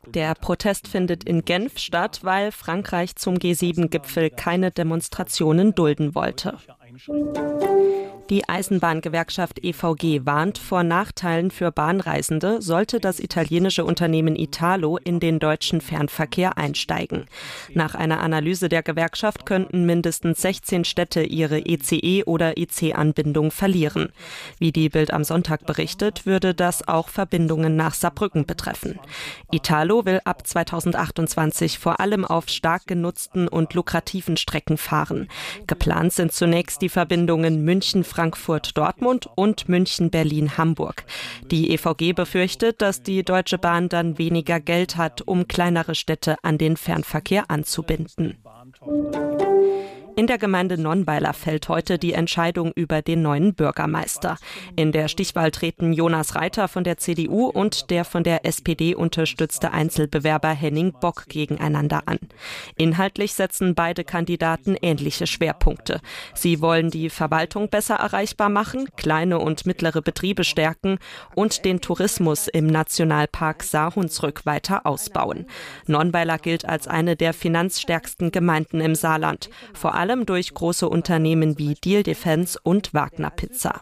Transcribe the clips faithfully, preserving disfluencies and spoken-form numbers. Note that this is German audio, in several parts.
Der Protest findet in Genf statt, weil Frankreich zum G sieben Gipfel keine Demonstrationen dulden wollte. Die Eisenbahngewerkschaft E V G warnt vor Nachteilen für Bahnreisende, sollte das italienische Unternehmen Italo in den deutschen Fernverkehr einsteigen. Nach einer Analyse der Gewerkschaft könnten mindestens sechzehn Städte ihre E C E- oder I C-Anbindung verlieren. Wie die Bild am Sonntag berichtet, würde das auch Verbindungen nach Saarbrücken betreffen. Italo will ab zweitausendachtundzwanzig vor allem auf stark genutzten und lukrativen Strecken fahren. Geplant sind zunächst die Verbindungen München, Frankfurt-Dortmund und München-Berlin-Hamburg. Die E V G befürchtet, dass die Deutsche Bahn dann weniger Geld hat, um kleinere Städte an den Fernverkehr anzubinden. In der Gemeinde Nonnweiler fällt heute die Entscheidung über den neuen Bürgermeister. In der Stichwahl treten Jonas Reiter von der C D U und der von der S P D unterstützte Einzelbewerber Henning Bock gegeneinander an. Inhaltlich setzen beide Kandidaten ähnliche Schwerpunkte. Sie wollen die Verwaltung besser erreichbar machen, kleine und mittlere Betriebe stärken und den Tourismus im Nationalpark Saar-Hunsrück weiter ausbauen. Nonnweiler gilt als eine der finanzstärksten Gemeinden im Saarland, vor allem durch große Unternehmen wie Deal Defense und Wagner Pizza.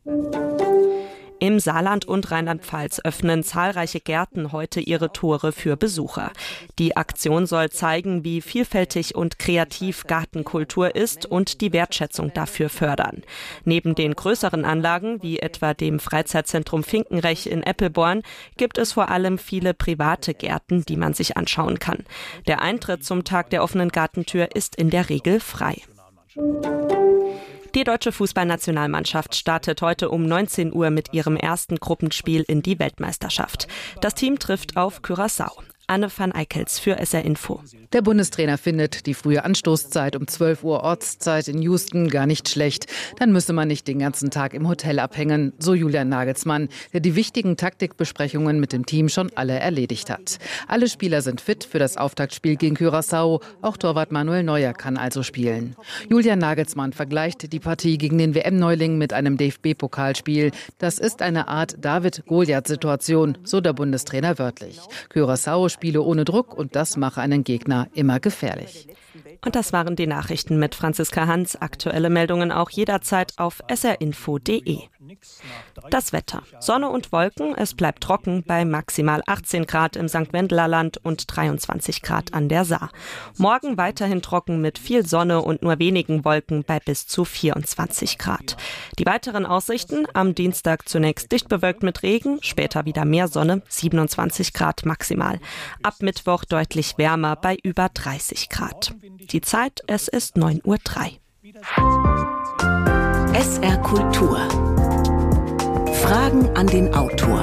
Im Saarland und Rheinland-Pfalz öffnen zahlreiche Gärten heute ihre Tore für Besucher. Die Aktion soll zeigen, wie vielfältig und kreativ Gartenkultur ist und die Wertschätzung dafür fördern. Neben den größeren Anlagen, wie etwa dem Freizeitzentrum Finkenrech in Eppelborn, gibt es vor allem viele private Gärten, die man sich anschauen kann. Der Eintritt zum Tag der offenen Gartentür ist in der Regel frei. Die deutsche Fußballnationalmannschaft startet heute um neunzehn Uhr mit ihrem ersten Gruppenspiel in die Weltmeisterschaft. Das Team trifft auf Curaçao. Anne van Eickels für S R Info. Der Bundestrainer findet die frühe Anstoßzeit um zwölf Uhr Ortszeit in Houston gar nicht schlecht. Dann müsse man nicht den ganzen Tag im Hotel abhängen, so Julian Nagelsmann, der die wichtigen Taktikbesprechungen mit dem Team schon alle erledigt hat. Alle Spieler sind fit für das Auftaktspiel gegen Curaçao. Auch Torwart Manuel Neuer kann also spielen. Julian Nagelsmann vergleicht die Partie gegen den W M-Neuling mit einem D F B-Pokalspiel. Das ist eine Art David-Goliath-Situation, so der Bundestrainer wörtlich. Curaçao spiele ohne Druck und das mache einen Gegner immer gefährlich. Und das waren die Nachrichten mit Franziska Hans. Aktuelle Meldungen auch jederzeit auf s r info punkt d e. Das Wetter. Sonne und Wolken, es bleibt trocken bei maximal achtzehn Grad im Sankt Wendeler Land und dreiundzwanzig Grad an der Saar. Morgen weiterhin trocken mit viel Sonne und nur wenigen Wolken bei bis zu vierundzwanzig Grad. Die weiteren Aussichten: am Dienstag zunächst dicht bewölkt mit Regen, später wieder mehr Sonne, siebenundzwanzig Grad maximal. Ab Mittwoch deutlich wärmer bei über dreißig Grad. Die Zeit, es ist neun Uhr drei. S R Kultur. Fragen an den Autor.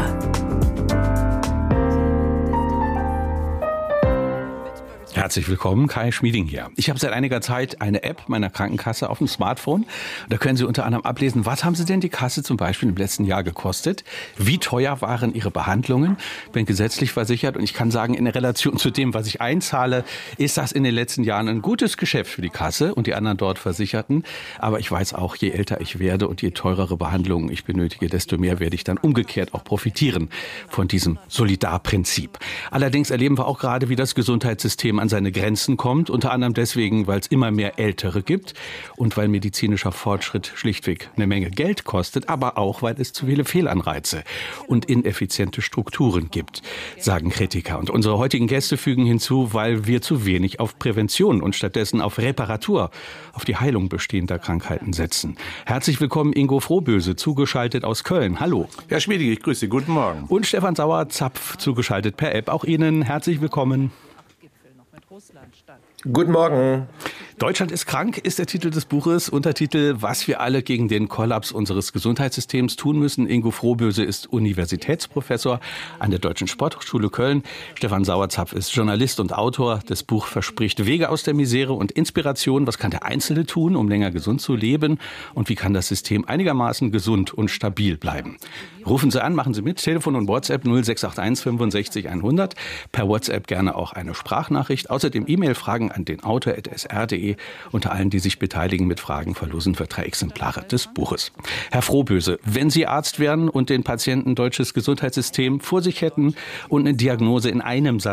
Herzlich willkommen, Kai Schmieding hier. Ich habe seit einiger Zeit eine App meiner Krankenkasse auf dem Smartphone. Da können Sie unter anderem ablesen, was haben Sie denn die Kasse zum Beispiel im letzten Jahr gekostet? Wie teuer waren Ihre Behandlungen? Bin gesetzlich versichert und ich kann sagen, in Relation zu dem, was ich einzahle, ist das in den letzten Jahren ein gutes Geschäft für die Kasse und die anderen dort Versicherten. Aber ich weiß auch, je älter ich werde und je teurere Behandlungen ich benötige, desto mehr werde ich dann umgekehrt auch profitieren von diesem Solidarprinzip. Allerdings erleben wir auch gerade, wie das Gesundheitssystem an seine Grenzen kommt, unter anderem deswegen, weil es immer mehr Ältere gibt und weil medizinischer Fortschritt schlichtweg eine Menge Geld kostet, aber auch, weil es zu viele Fehlanreize und ineffiziente Strukturen gibt, sagen Kritiker. Und unsere heutigen Gäste fügen hinzu, weil wir zu wenig auf Prävention und stattdessen auf Reparatur, auf die Heilung bestehender Krankheiten setzen. Herzlich willkommen, Ingo Frohböse, zugeschaltet aus Köln. Hallo. Herr Schmieding, ich grüße Sie. Guten Morgen. Und Stefan Sauer-Zapf, zugeschaltet per App. Auch Ihnen herzlich willkommen. Guten Morgen. Deutschland ist krank ist der Titel des Buches. Untertitel: Was wir alle gegen den Kollaps unseres Gesundheitssystems tun müssen. Ingo Frohböse ist Universitätsprofessor an der Deutschen Sporthochschule Köln. Stefan Sauerzapf ist Journalist und Autor. Das Buch verspricht Wege aus der Misere und Inspiration. Was kann der Einzelne tun, um länger gesund zu leben? Und wie kann das System einigermaßen gesund und stabil bleiben? Rufen Sie an, machen Sie mit. Telefon und WhatsApp null sechs acht eins fünfundsechzig hundert. Per WhatsApp gerne auch eine Sprachnachricht. Außerdem E-Mail-Fragen an den Autor at s r punkt d e. Unter allen, die sich beteiligen mit Fragen, verlosen wir drei Exemplare des Buches. Herr Frohböse, wenn Sie Arzt wären und den Patienten deutsches Gesundheitssystem vor sich hätten und eine Diagnose in einem Satz